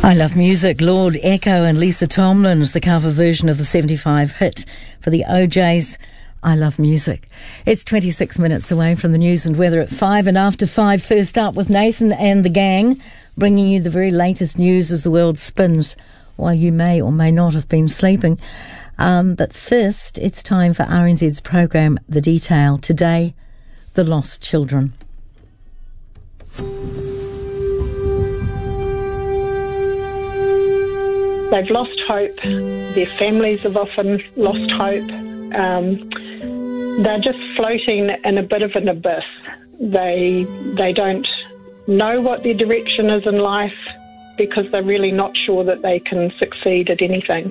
I Love Music. Lord Echo and Lisa Tomlin's the cover version of the 75 hit for the OJs, I Love Music. It's 26 minutes away from the news and weather at 5 and after 5. First up with Nathan and the gang, bringing you the very latest news as the world spins while you may or may not have been sleeping. But first, it's time for RNZ's program, The Detail. Today, the lost children. They've lost hope. Their families have often lost hope. They're just floating in a bit of an abyss. They don't know what their direction is in life because they're really not sure that they can succeed at anything.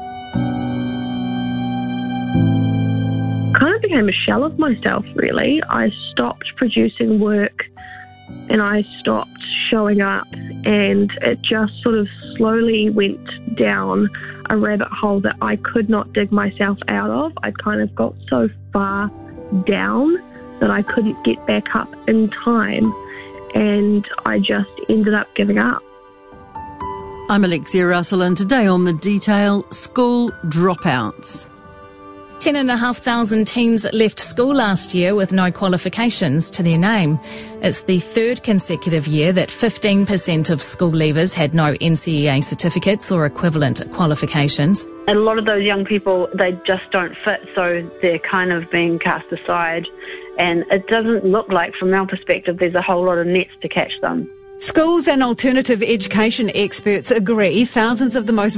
Kind of became a shell of myself, really. I stopped producing work and I stopped showing up, and it just sort of slowly went down a rabbit hole that I could not dig myself out of. I kind of got so far down that I couldn't get back up in time, and I just ended up giving up. I'm Alexia Russell, and today on The Detail, school dropouts. 10,500 teens left school last year with no qualifications to their name. It's the third consecutive year that 15% of school leavers had no NCEA certificates or equivalent qualifications. A lot of those young people, they just don't fit, so they're kind of being cast aside. And it doesn't look like, from our perspective, there's a whole lot of nets to catch them. Schools and alternative education experts agree thousands of the most